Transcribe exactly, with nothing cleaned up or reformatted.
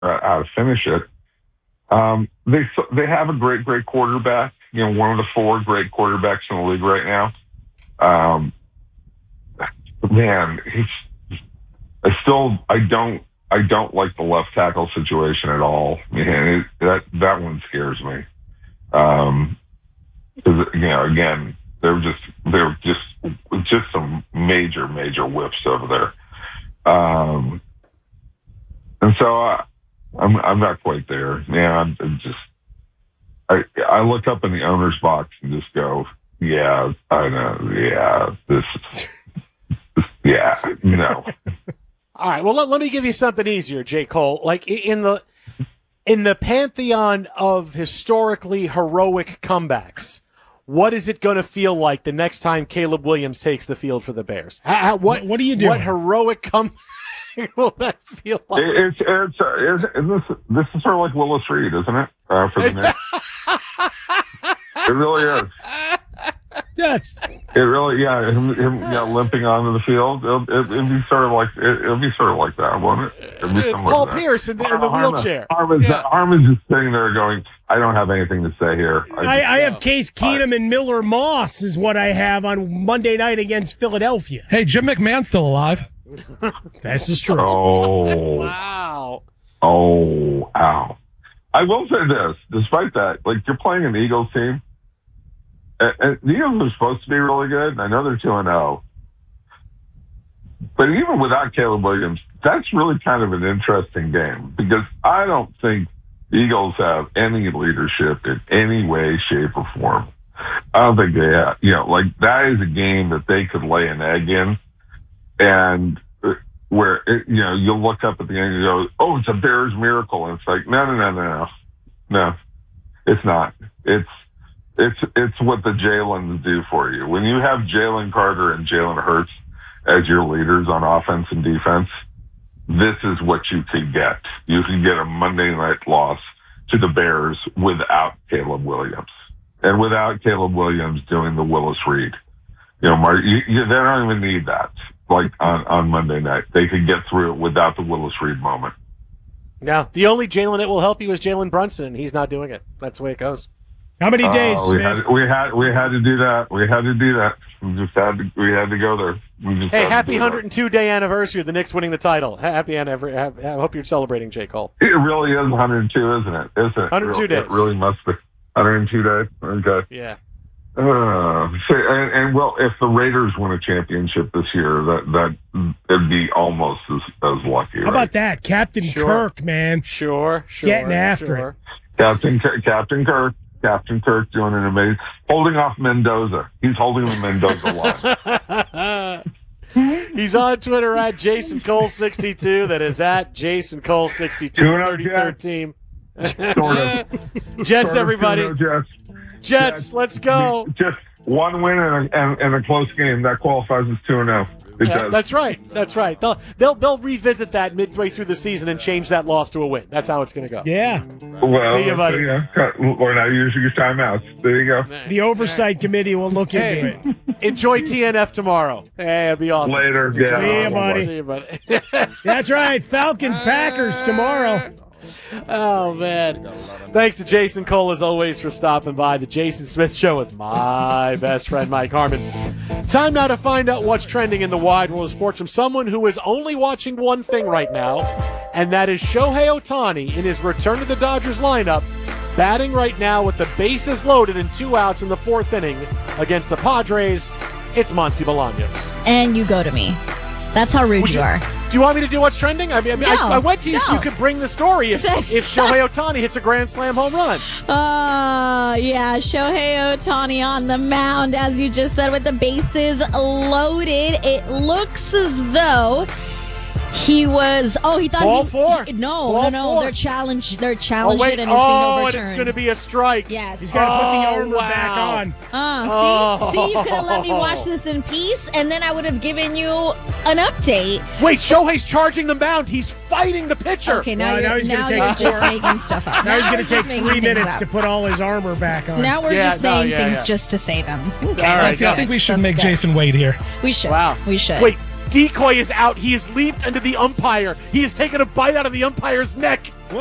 uh, how to finish it. Um, they they have a great, great quarterback. You know, one of the four great quarterbacks in the league right now. Um, man, he's. I still, I don't, I don't like the left tackle situation at all. Man, it, that that one scares me. Um, because you know, again, they're just they're just just some major, major whiffs over there. Um, and so I, I'm I'm not quite there. Yeah, I'm, I'm just. I I look up in the owner's box and just go, yeah, I know, yeah, this, this yeah, no. All right, well, let, let me give you something easier, J. Cole. Like in the in the pantheon of historically heroic comebacks, what is it going to feel like the next time Caleb Williams takes the field for the Bears? How, what what are you doing? What heroic comeback will that feel like? It, it's it's, it's, it's this this is sort of like Willis Reed, isn't it? Uh, for the Knicks. It really is. Yes. It really, yeah, him, him yeah, limping onto the field. It'll, it, it'll be sort of like it, it'll be sort of like that, won't it? It'll be It's like Paul that. Pierce in the, in the Harmon, wheelchair. Harmon's, Yeah. Harmon's just sitting there going, "I don't have anything to say here." I, I, just, I have Case Keenum and Miller Moss is what I have on Monday night against Philadelphia. Hey, Jim McMahon's still alive. This is true. oh, Wow. oh, ow! I will say this: despite that, like you're playing an Eagles team. And the Eagles are supposed to be really good. I know they're two and zero, but even without Caleb Williams, that's really kind of an interesting game because I don't think the Eagles have any leadership in any way, shape, or form. I don't think they have. You know, like that is a game that they could lay an egg in, and where it, you know you'll look up at the end and go, "Oh, it's a Bears miracle," and it's like, no, no, no, no, no, no, it's not. It's It's it's what the Jalen's do for you. When you have Jalen Carter and Jalen Hurts as your leaders on offense and defense, this is what you could get. You could get a Monday night loss to the Bears without Caleb Williams. And without Caleb Williams doing the Willis Reed. You know, Mark, you, you, they don't even need that, like on, on Monday night. They could get through it without the Willis Reed moment. Now, the only Jalen that will help you is Jalen Brunson, and he's not doing it. That's the way it goes. How many days, uh, we Smith? had we had we had to do that. We had to do that. We just had to. We had to go there. We just Hey, had happy to one hundred two day anniversary of the Knicks winning the title. Happy anniversary. I hope you're celebrating, J. Cole. It really is one hundred two, isn't it? Isn't it? one hundred two it days. It really must be one hundred two days. Okay. Yeah. Uh, so, and, and well, if the Raiders win a championship this year, that that it'd be almost as as lucky. How right? about that, Captain Sure. Kirk, man? Sure, sure. Getting after sure. it. Captain Captain Kirk? Captain Kirk doing an amazing, holding off Mendoza. He's holding the Mendoza line. He's on Twitter at Jason Cole sixty-two. That is at Jason Cole sixty-two. thirty-third team. Sort of. Jets, Sort of everybody. two oh Jets. Jets, Jets. let's go. Just one win and a, and, and a close game that qualifies as two and zero. It Yeah, does. that's right. That's right. They'll, they'll they'll revisit that midway through the season and change that loss to a win. That's how it's going to go. Yeah. Well, See you, buddy. Yeah, we're not using your timeouts. There you go. The oversight committee will look into Hey, it. enjoy T N F tomorrow. Hey, it'll be awesome. Later, yeah. See you, buddy. See you, buddy. That's right. Falcons, Packers tomorrow. Oh, man. Thanks to Jason Cole, as always, for stopping by. The Jason Smith Show with my best friend, Mike Harmon. Time now to find out what's trending in the wide world of sports from someone who is only watching one thing right now, and that is Shohei Ohtani in his return to the Dodgers lineup, batting right now with the bases loaded and two outs in the fourth inning against the Padres. It's Monty Bolaños. And you go to me. That's how rude Would you, you- are. Do you want me to do what's trending? I mean, I, mean, No, I, I went to you so no. you could bring the story if, if Shohei Ohtani hits a grand slam home run. Uh, yeah, Shohei Ohtani on the mound, as you just said, with the bases loaded. It looks as though he was. Oh, he thought Ball he. four. he- no, Ball no, no. four. They're challenged. They're Oh, challenged wait. it, and it's Oh, being and overturned. it's going to be a strike. Yes. He's got to put the Oh, armor back wow. on. Uh, see, Oh. see, you could have let me watch this in peace, and then I would have given you an update. Wait, Shohei's charging the mound. He's fighting the pitcher. Okay, now Well, you're now he's gonna now take you're four. just making stuff up. Now he's we're going to take just making three things minutes up. to put all his armor back on. Now we're Yeah, just no, saying yeah, things yeah. just to say them. Okay, All right, that's so I good. think we should That's make good. Jason wait here. We should. Wow. We should. Wait, Decoy is out. He has leaped into the umpire. He has taken a bite out of the umpire's neck.